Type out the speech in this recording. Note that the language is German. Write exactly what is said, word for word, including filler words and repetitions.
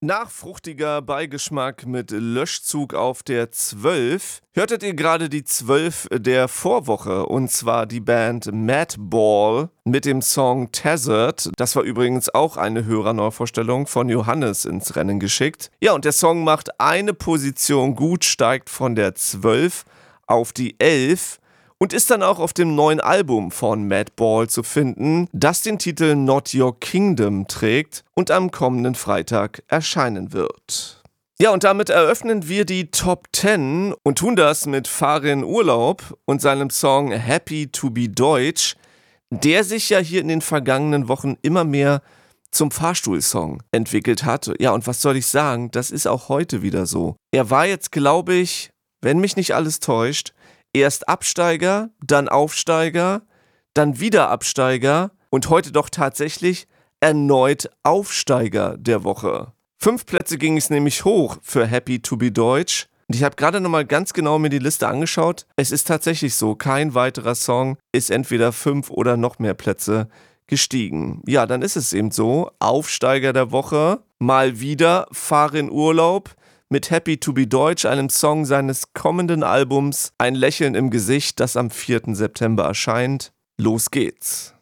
Nach fruchtiger Beigeschmack mit Löschzug auf der zwölf hörtet ihr gerade die zwölf der Vorwoche, und zwar die Band Madball mit dem Song Tethered. Das war übrigens auch eine Hörerneuvorstellung von Johannes ins Rennen geschickt. Ja, und der Song macht eine Position gut, steigt von der zwölf auf die elf und ist dann auch auf dem neuen Album von Madball zu finden, das den Titel Not Your Kingdom trägt und am kommenden Freitag erscheinen wird. Ja, und damit eröffnen wir die Top zehn und tun das mit Farin Urlaub und seinem Song Happy to be Deutsch, der sich ja hier in den vergangenen Wochen immer mehr zum Fahrstuhlsong entwickelt hat. Ja, und was soll ich sagen, das ist auch heute wieder so. Er war jetzt, glaube ich, wenn mich nicht alles täuscht, erst Absteiger, dann Aufsteiger, dann wieder Absteiger und heute doch tatsächlich erneut Aufsteiger der Woche. Fünf Plätze ging es nämlich hoch für Happy to be Deutsch. Und ich habe gerade nochmal ganz genau mir die Liste angeschaut. Es ist tatsächlich so, kein weiterer Song ist entweder fünf oder noch mehr Plätze gestiegen. Ja, dann ist es eben so, Aufsteiger der Woche, mal wieder Farin Urlaub mit Happy to be Deutsch, einem Song seines kommenden Albums Ein Lächeln im Gesicht, das am vierten September erscheint. Los geht's.